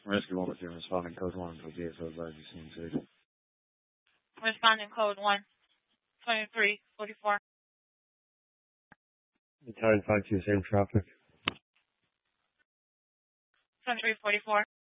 Rescue 1 responding code 1 until DSO advised you seem safe. Responding code 1, 2344. Entire 5 to same traffic. 2344.